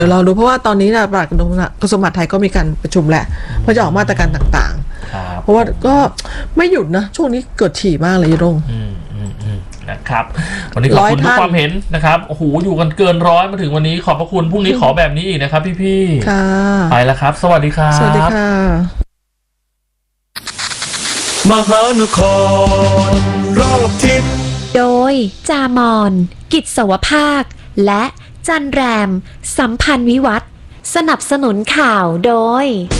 เดี๋ยวเราดูเพราะว่าตอนนี้นะปลัดกระทรวงมหาดไทยก็มีการประชุมแหละเพื่อจะออกมาตรการต่างๆเพราะว่าก็ไม่หยุดนะช่วงนี้เกิดถี่มากเลยยงนะครับวันนี้ขอบคุณทุกความเห็นนะครับโอ้โหอยู่กันเกินร้อยมาถึงวันนี้ขอบพระคุณพรุ่งนี้ขอแบบนี้อีกนะครับพี่ๆค่ะไปแล้วครับสวัสดีครับสวัสดีค่ะมหานครรอบทิศโดยจามอนกิจสวภาคและจันแรมสัมพันธ์วิวัฒน์สนับสนุนข่าวโดย